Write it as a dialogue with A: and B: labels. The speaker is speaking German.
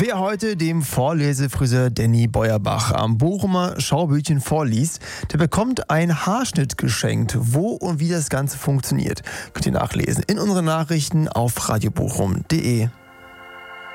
A: Wer heute dem Vorlesefriseur Danny Beuerbach am Bochumer Schaubütchen vorliest, der bekommt einen Haarschnitt geschenkt. Wo und wie das Ganze funktioniert, könnt ihr nachlesen in unseren Nachrichten auf radiobochum.de.